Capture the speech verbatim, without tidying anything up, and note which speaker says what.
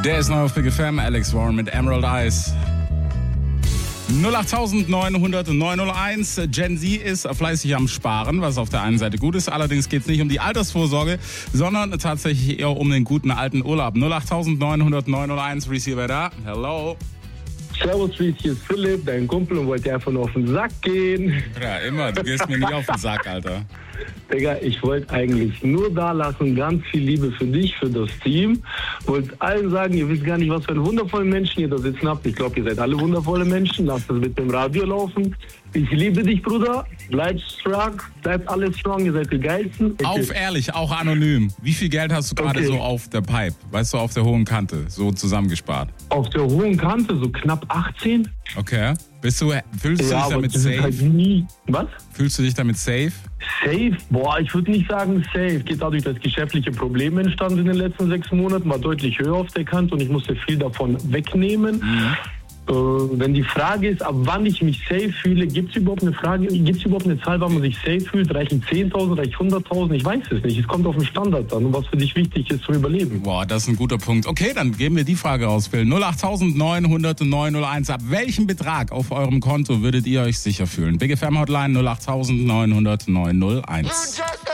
Speaker 1: Der ist neu auf Big F M, Alex Warren mit Emerald Eyes. null acht neun null null neun null eins. Gen Z ist fleißig am Sparen, was auf der einen Seite gut ist. Allerdings geht es nicht um die Altersvorsorge, sondern tatsächlich eher um den guten alten Urlaub. null acht neun null null neun null eins, Receiver da. Hello.
Speaker 2: Servus, Reese, hier ist Philipp, dein Kumpel, und wollte einfach nur auf den Sack gehen.
Speaker 1: Ja, immer. Du gehst mir nicht auf den Sack, Alter.
Speaker 2: Digga, ich wollte eigentlich nur da lassen, ganz viel Liebe für dich, für das Team. Wollte allen sagen, ihr wisst gar nicht, was für einen wundervollen Menschen ihr da sitzen habt. Ich glaube, ihr seid alle wundervolle Menschen. Lasst es mit dem Radio laufen. Ich liebe dich, Bruder. Bleib strong. Bleibt alles strong. Ihr seid die Geilsten. Ich
Speaker 1: Auf ehrlich, auch anonym. Wie viel Geld hast du gerade
Speaker 2: Okay.
Speaker 1: so auf der Pipe? Weißt du, auf der hohen Kante, so zusammengespart?
Speaker 2: Auf der hohen Kante, so knapp achtzehn.
Speaker 1: Okay. Bist du, fühlst du dich
Speaker 2: aber
Speaker 1: damit
Speaker 2: das ist
Speaker 1: safe?
Speaker 2: halt nie... Was?
Speaker 1: Fühlst du dich damit safe?
Speaker 2: Safe? Boah, ich würde nicht sagen safe. Geht dadurch, dass geschäftliche Probleme entstanden sind in den letzten sechs Monaten, war deutlich höher auf der Kante und ich musste viel davon wegnehmen.
Speaker 1: Mhm.
Speaker 2: Äh, wenn die Frage ist, ab wann ich mich safe fühle, gibt es überhaupt eine Frage, gibt es überhaupt eine Zahl, wann man sich safe fühlt? Reichen zehntausend, reicht hunderttausend? Ich weiß es nicht. Es kommt auf den Standard an und was für dich wichtig ist zum Überleben.
Speaker 1: Boah, das ist ein guter Punkt. Okay, dann geben wir die Frage raus, Phil. null acht neun null null neun null eins. Ab welchem Betrag auf eurem Konto würdet ihr euch sicher fühlen? Big F M Hotline null acht neun null null neun null eins.